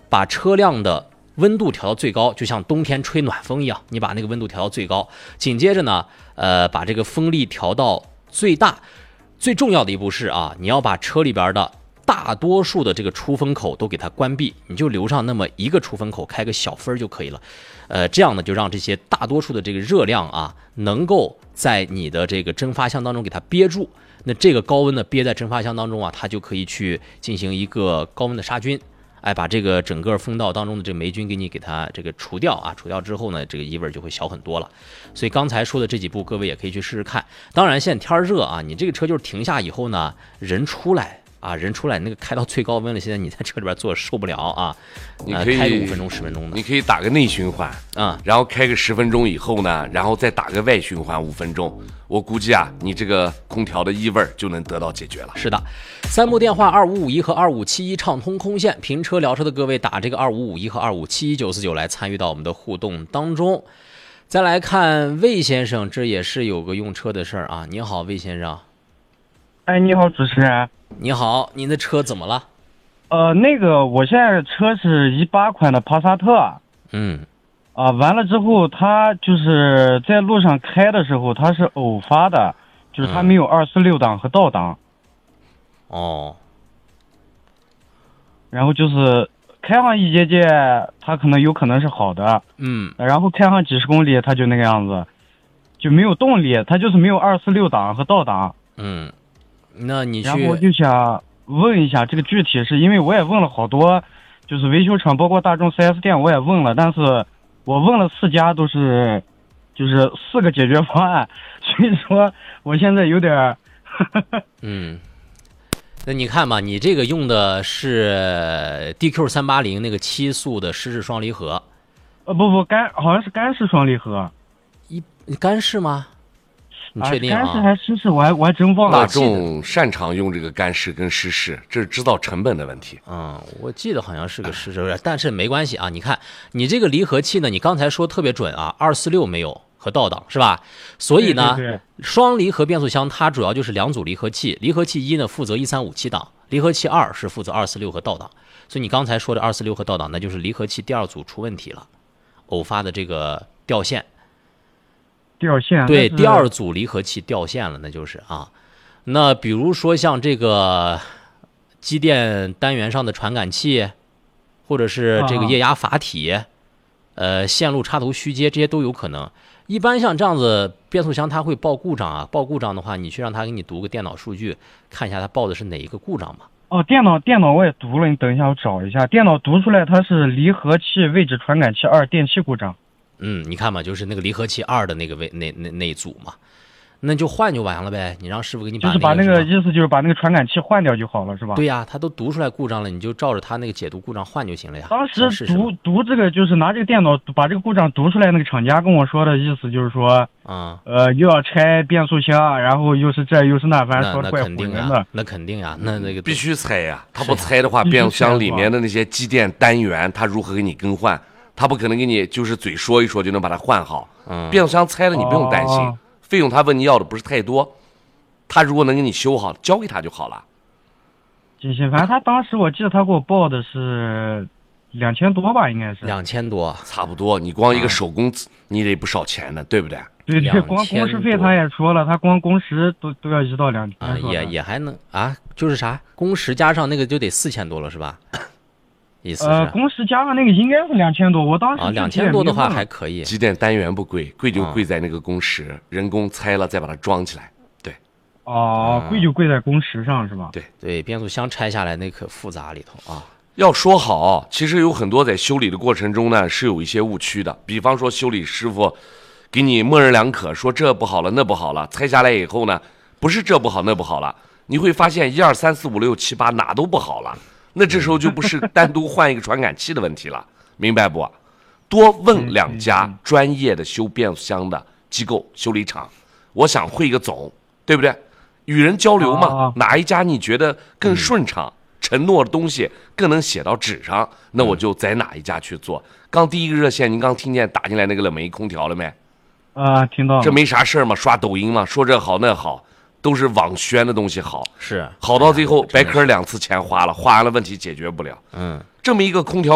把车辆的温度调到最高，就像冬天吹暖风一样，你把那个温度调到最高。紧接着呢，把这个风力调到最大。最重要的一步是啊，你要把车里边的大多数的这个出风口都给它关闭，你就留上那么一个出风口，开个小分就可以了。这样呢，就让这些大多数的这个热量啊，能够在你的这个蒸发箱当中给它憋住。那这个高温呢憋在蒸发箱当中啊，它就可以去进行一个高温的杀菌。把这个整个风道当中的这个霉菌给它这个除掉啊，除掉之后呢，这个异味就会小很多了。所以刚才说的这几步，各位也可以去试试看。当然，现在天热啊，你这个车就是停下以后呢，人出来那个开到最高温了，现在你在车里边坐受不了啊。 你可以开个5分钟10分钟的， 你可以打个内循环啊，然后开个10分钟以后呢，然后再打个外循环5分钟。我估计啊，你这个空调的异味就能得到解决了。 是的，3部电话2551和2571畅通空线，评车聊车的各位打这个2551和2571-949来参与到我们的互动当中。再来看魏先生，这也是有个用车的事儿啊。你好，魏先生。 哎，你好，主持人。 你好，您的车怎么了？ 那个我现在的车是18款的帕萨特。完了之后，它就是在路上开的时候，它是偶发的，就是它没有246档和倒档。然后就是开上一节节，它有可能是好的。然后开上几十公里，它就那个样子，就没有动力，它就是没有246档和倒档。 那你去， 然后我就想问一下，这个具体是因为我也问了好多，就是维修厂，包括大众 4S 店，我也问了，但是我问了4家，都是就是4个解决方案，所以说我现在有点那你看吧，你这个用的是 DQ380那个7速的湿式双离合。 不，好像是干式双离合。 干式吗？你确定啊？ 干式还是湿式，我还真忘了。 大众擅长用这个干式跟湿式，这是制造成本的问题。 我记得好像是个湿式，但是没关系啊。你看你这个离合器呢，你刚才说特别准啊，246没有和倒档是吧？所以呢， 对， 双离合变速箱它主要就是2组离合器，离合器1呢负责1357档，离合器2是负责246和倒档。所以你刚才说的246和倒档，那就是离合器第2组出问题了，偶发的这个掉线。对，第2组离合器掉线了，那就是啊。那比如说像这个机电单元上的传感器，或者是这个液压阀体，线路插头虚接，这些都有可能。一般像这样子变速箱它会报故障啊，报故障的话，你去让它给你读个电脑数据，看一下它报的是哪一个故障嘛。 电脑我也读了，你等一下我找一下，电脑读出来它是离合器位置传感器2电器故障。 你看嘛，就是那个离合器2的那个那一组嘛，那就换就完了呗。你让师傅给你把就是把那个意思就是把那个传感器换掉就好了，是吧？ 对呀，他都读出来故障了，你就照着他那个解读故障换就行了呀。 当时读这个就是拿这个电脑把这个故障读出来，那个厂家跟我说的意思就是说，又要拆变速箱，然后又是这又是那，反正说的怪唬人的。 那肯定呀，那个必须拆呀，他不拆的话，变速箱里面的那些机电单元，他如何给你更换？他不可能给你就是嘴说一说就能把它换好。变速箱拆了你不用担心，费用他问你要的不是太多，他如果能给你修好，交给他就好了。 行，反正他当时我记得他给我报的是2000多吧，应该是 2000多， 差不多。你光一个手工你得不少钱呢，对不对？ 对，光工时费他也说了，他光工时都要1到2天。 也还能啊，就是啥工时加上那个就得4000多了是吧？意思是工时加上那个应该是2000多，我当时 2000多的话还可以。 机电单元不贵，贵就贵在那个工时，人工拆了再把它装起来。对， 贵就贵在工时上是吧？ 对，变速箱拆下来那可复杂里头啊。 要说好，其实有很多在修理的过程中呢是有一些误区的，比方说修理师傅给你模棱两可，说这不好了那不好了，拆下来以后呢，不是这不好那不好了，你会发现1、2、3、4、5、6、7、8哪都不好了。那这时候就不是单独换一个传感器的问题了，明白不？多问2家专业的修变速箱的机构修理厂，我想汇个总，对不对？与人交流嘛，哪一家你觉得更顺畅，承诺的东西更能写到纸上，那我就在哪一家去做。刚第一个热线，您刚听见打进来那个冷媒空调了没？ 听到了。 这没啥事儿嘛，刷抖音嘛，说这好那好。都是网宣的东西好， 是好到最后白坑2次钱花了，花完了问题解决不了。 嗯， 这么一个空调